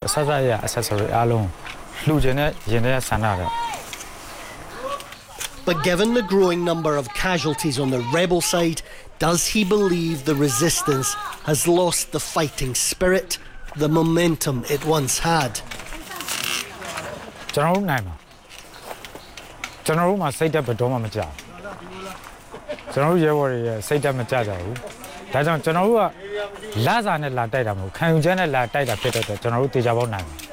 accessory အားလုံးလှူခြင်းနဲ့ရင်ထဲဆန္ဒတော့ But given the growing number of casualties on the rebel side, does he believe the resistance has lost the fighting spirit, the momentum it once had? ကျွန်တော်တို့နိုင်ပါကျွန်တော်တို့မှာစိတ်တက်ဘယ်တော့မှမကြောက်ကျွန်တော်တို့ရဲဘော်တွေရဲ့စိတ်တက်မကြကြဘူးဒါကြောင့်ကျွန်တော်တို့ကလစာနဲ့လာတိုက်တာမဟုတ်ခံယူချက်နဲ့လာတိုက်တာဖြစ်တဲ့အတွက်ကျွန်တော်တို့တေချာပေါက်နိုင်တယ်